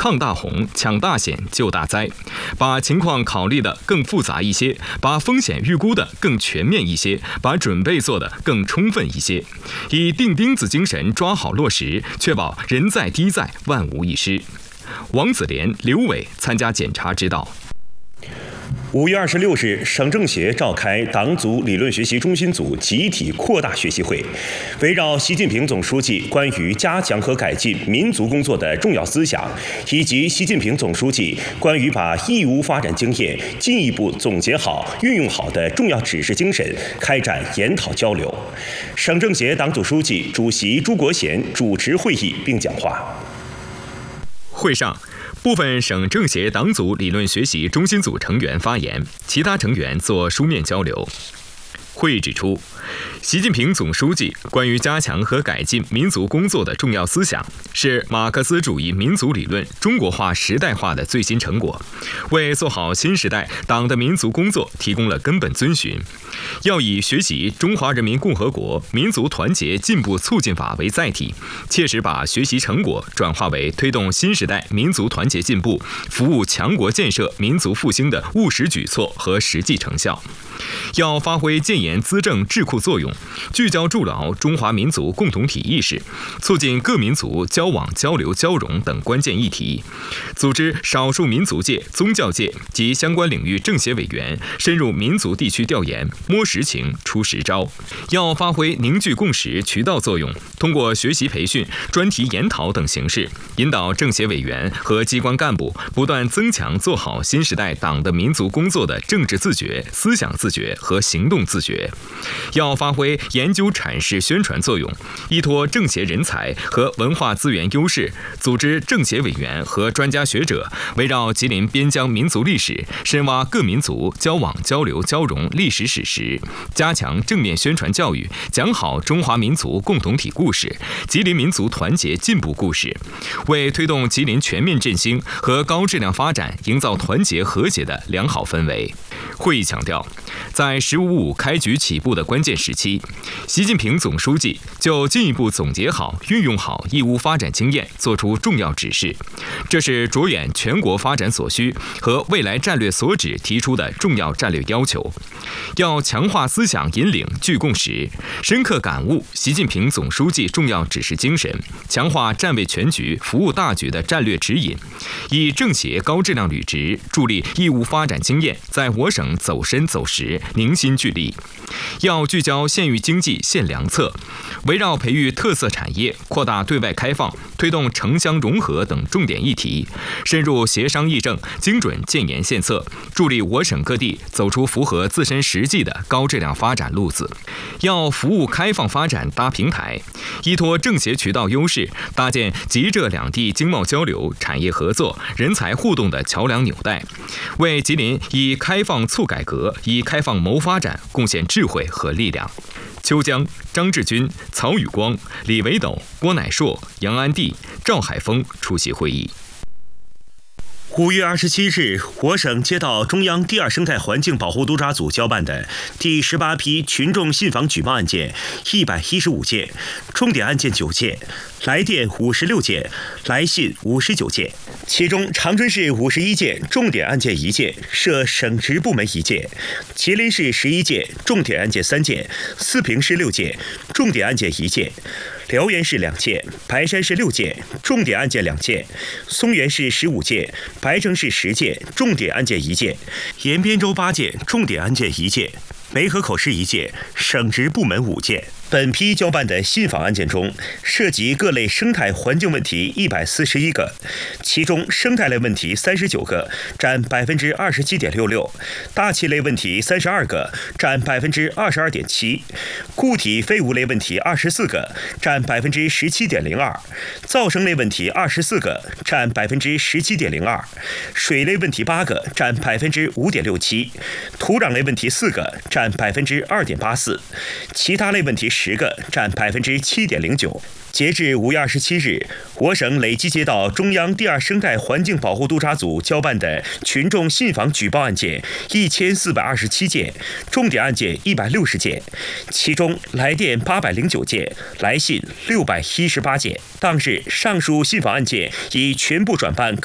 抗大洪、抢大险、救大灾，把情况考虑得更复杂一些，把风险预估得更全面一些，把准备做得更充分一些，以钉钉子精神抓好落实，确保人在堤在，万无一失。王子廉、刘伟参加检查指导。 5月26日，省政协召开党组理论学习中心组集体扩大学习会，围绕习近平总书记关于加强和改进民族工作的重要思想，以及习近平总书记关于把义乌发展经验进一步总结好、运用好的重要指示精神，开展研讨交流。省政协党组书记、主席朱国贤主持会议并讲话。 会上，部分省政协党组理论学习中心组成员发言，其他成员做书面交流。会议指出，习近平总书记关于加强和改进民族工作的重要思想，是马克思主义民族理论中国化时代化的最新成果，为做好新时代党的民族工作提供了根本遵循。要以学习《中华人民共和国民族团结进步促进法》为载体，切实把学习成果转化为推动新时代民族团结进步、服务强国建设、民族复兴的务实举措和实际成效。要发挥建言资政智库作用，聚焦筑牢中华民族共同体意识，促进各民族交往交流交融等关键议题，组织少数民族界、宗教界及相关领域政协委员深入民族地区调研，摸实情、出实招。要发挥凝聚共识渠道作用，通过学习培训、专题研讨等形式，引导政协委员和机关干部不断增强做好新时代党的民族工作的政治自觉、思想自觉和行动自觉。要发挥研究阐释宣传作用，依托政协人才和文化资源优势，组织政协委员和专家学者围绕吉林边疆民族历史，深挖各民族交往交流交融历史史实，加强正面宣传教育，讲好中华民族共同体故事、吉林民族团结进步故事，为推动吉林全面振兴和高质量发展营造团结和谐的良好氛围。会议强调，在“十五五”开局起步的关键时期，习近平总书记就进一步总结好、运用好义乌发展经验作出重要指示，这是着眼全国发展所需和未来战略所指提出的重要战略要求。要强化思想引领聚共识，深刻感悟习近平总书记重要指示精神，强化站位全局、服务大局的战略指引，以政协高质量履职，助力义乌发展经验在我省走深走实、凝心聚力。要聚焦县域经济献良策，围绕培育特色产业、扩大对外开放、推动城乡融合等重点议题，深入协商议政，精准建言献策，助力我省各地走出符合自身实际的高质量发展路子。要服务开放发展搭平台，依托政协渠道优势，搭建吉浙两地经贸交流、产业合作、人才互动的桥梁纽带，为吉林以开放促改革、以开放谋发展贡献智慧和力量。邱江、张志军、曹宇光、李维斗、郭乃硕、杨安娣、赵海峰出席会议。 5月27日，我省接到中央第二生态环境保护督查组交办的第18批群众信访举报案件115件，重点案件9件，来电56件，来信59件。其中，长春市51件，重点案件1件，涉省直部门1件；吉林市11件，重点案件3件；四平市6件，重点案件1件；辽源市2件，白山市6件，重点案件2件；松原市15件，白城市10件，重点案件1件；延边州8件，重点案件1件；梅河口市1件，省直部门5件。本批交办的信访案件中，涉及各类生态环境问题141个，其中生态类问题39个，占27.66%；大气类问题32个，占22.7%；固体废物类问题24个，占17.02%；噪声类问题24个，占17.02%；水类问题8个，占5.67%；土壤类问题4个，占2.84%；其他类问题10个，占7.09%。截至5月27日，我省累计接到中央第二生态环境保护督查组交办的群众信访举报案件1427件，重点案件160件，其中来电809件，来信618件。当日，上述信访案件已全部转办